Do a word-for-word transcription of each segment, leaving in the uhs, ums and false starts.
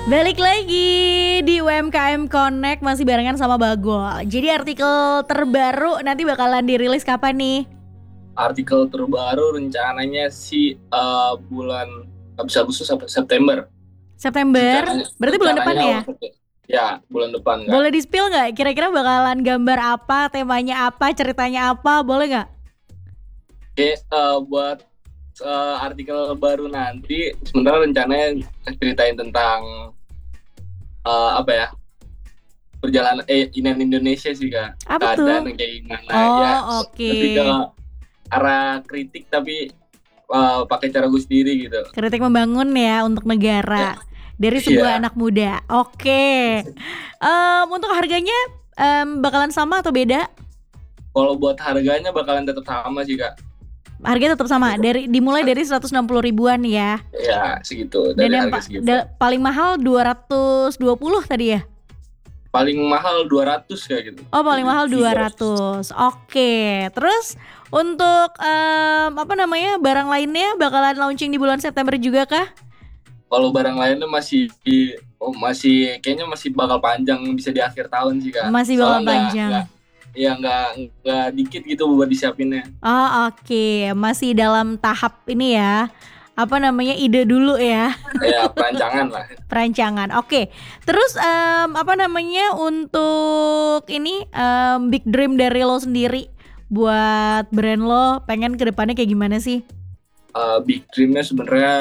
Balik lagi di U M K M Connect masih barengan sama Bagol. Jadi artikel terbaru nanti bakalan dirilis kapan nih? Artikel terbaru rencananya sih uh, bulan habis Agustus sampai September. September? Rencananya, Berarti bulan depan ya? Ya, bulan depan. Boleh di-spill nggak? Kira-kira bakalan gambar apa, temanya apa, ceritanya apa, boleh nggak? Oke, uh, buat uh, artikel baru nanti sementara rencananya ceritain tentang uh, apa ya? Perjalanan eh Inan Indonesia sih Kak. Apa keadaan tuh? kayak gimana Oh, ya. oke. Okay. Lebih ke arah kritik tapi uh, pakai cara gue sendiri gitu. Kritik membangun ya untuk negara. Ya. Dari sebuah yeah. anak muda. Oke. Okay. Um, untuk harganya um, bakalan sama atau beda? Kalau buat harganya bakalan tetap sama sih Kak. Harganya tetap sama. Dari dimulai dari seratus enam puluh ribuan ya. Ya, segitu. Dari Dan yang harga pa- segitu. da- paling mahal dua ratus dua puluh tadi ya? Paling mahal dua ratus kayak gitu. Oh, paling mahal dua ratus. Oke. Okay. Terus untuk um, apa namanya? Barang lainnya bakalan launching di bulan September juga kah? Kalau barang lainnya masih oh masih kayaknya masih bakal panjang, bisa di akhir tahun sih Kak. Masih bakal panjang. Enggak, ya nggak nggak dikit gitu buat disiapinnya. Oh oke, okay. Masih dalam tahap ini ya. Apa namanya, ide dulu ya? Ya perancangan lah. Perancangan, oke. Okay. Terus um, apa namanya untuk ini um, big dream dari lo sendiri buat brand lo, pengen kedepannya kayak gimana sih? Uh, big dreamnya sebenarnya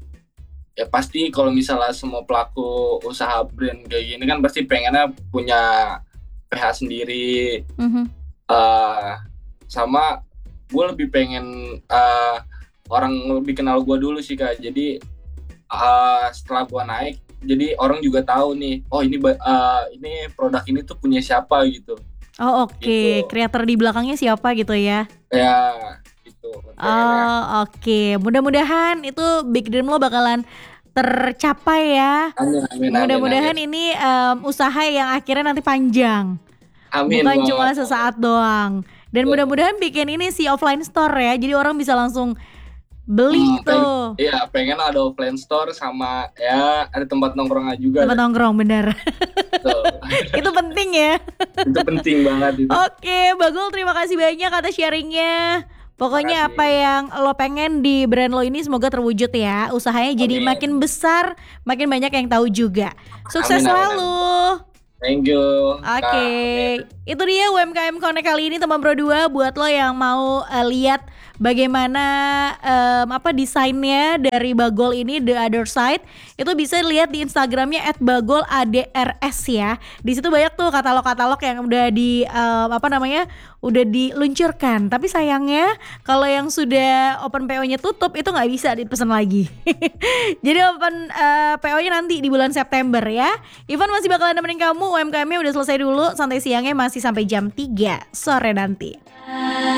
ya pasti kalau misalnya semua pelaku usaha brand kayak gini kan pasti pengennya punya P H sendiri. Mm-hmm. Uh, sama gue lebih pengen uh, orang lebih kenal gue dulu sih Kak. Jadi uh, setelah gue naik, jadi orang juga tahu nih, oh ini uh, ini produk ini tuh punya siapa gitu. Oh oke, okay. Gitu. Kreator di belakangnya siapa gitu ya? Ya gitu. Oh oke, okay. Mudah-mudahan itu big dream lo bakalan tercapai ya. Amin, amin, mudah-mudahan amin, amin. ini um, usaha yang akhirnya nanti panjang. Amin. Bukan banget. cuma sesaat doang. Dan ya. Mudah-mudahan bikin ini si offline store ya. Jadi orang bisa langsung beli hmm, tuh. Peng- iya, pengen ada offline store sama ya ada tempat nongkrong juga. Tempat nongkrong bener. Itu penting ya. Itu penting banget itu. Oke, Bagol terima kasih banyak atas sharingnya. Pokoknya apa yang lo pengen di brand lo ini semoga terwujud ya. Usahanya amin. Jadi makin besar, makin banyak yang tahu juga. Sukses amin, selalu. Amin. Thank you. Oke, okay. Itu dia U M K M Connect kali ini teman Pro dua. Buat lo yang mau uh, lihat bagaimana um, apa desainnya dari Bagol ini, The Other Side, itu bisa lihat di Instagramnya at bagol adrs ya. Di situ banyak tuh katalog-katalog yang udah di um, apa namanya udah diluncurkan. Tapi sayangnya kalau yang sudah open P O-nya tutup itu nggak bisa dipesan lagi. Jadi open uh, P O-nya nanti di bulan September ya. Ivan masih bakalan nemenin kamu. U M K M-nya udah selesai dulu. Santai siangnya masih sampai jam tiga sore nanti.